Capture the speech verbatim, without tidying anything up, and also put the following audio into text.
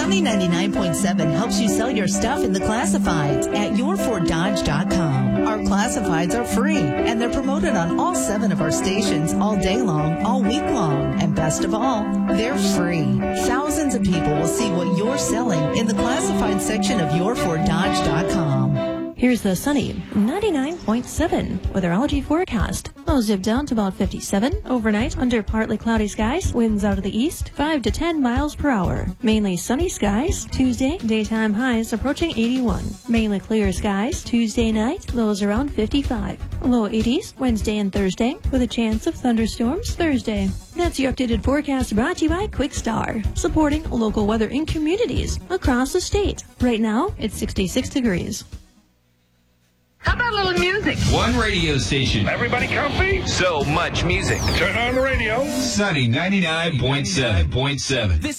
Sunny ninety-nine point seven helps you sell your stuff in the classifieds at your ford dodge dot com. Our classifieds are free, and they're promoted on all seven of our stations all day long, all week long. And best of all, they're free. Thousands of people will see what you're selling in the classified section of your ford dodge dot com. Here's the Sunny ninety-nine point seven weatherology forecast. Lows dip down to about fifty-seven. Overnight, under partly cloudy skies, winds out of the east, five to ten miles per hour. Mainly sunny skies. Tuesday, daytime highs approaching eighty-one. Mainly clear skies. Tuesday night, lows around fifty-five. Low eighties, Wednesday and Thursday, with a chance of thunderstorms Thursday. That's your updated forecast brought to you by Quick Star, supporting local weather in communities across the state. Right now, it's sixty-six degrees. How about a little music? One radio station. Everybody comfy? So much music. Turn on the radio. Sunny ninety-nine point seven.